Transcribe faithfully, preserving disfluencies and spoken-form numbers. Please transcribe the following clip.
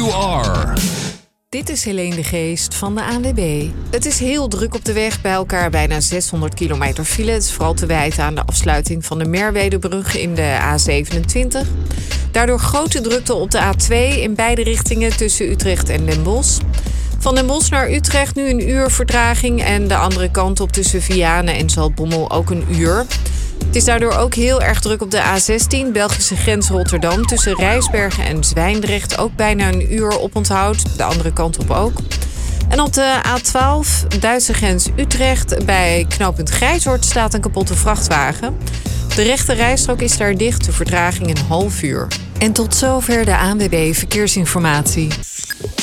you are. Dit is Helene de Geest van de A N W B. Het is heel druk op de weg, bij elkaar bijna zeshonderd kilometer file. Het is vooral te wijten aan de afsluiting van de Merwedebrug in de A zevenentwintig. Daardoor grote drukte op de A twee in beide richtingen tussen Utrecht en Den Bosch. Van Den Bosch naar Utrecht nu een uur vertraging en de andere kant op tussen Vianen en Zaltbommel ook een uur. Het is daardoor ook heel erg druk op de A zestien, Belgische grens Rotterdam. Tussen Rijsbergen en Zwijndrecht ook bijna een uur oponthoud. De andere kant op ook. En op de A twaalf, Duitse grens Utrecht, bij knooppunt Grijzoord staat een kapotte vrachtwagen. De rechte rijstrook is daar dicht, de vertraging een half uur. En tot zover de A N W B Verkeersinformatie.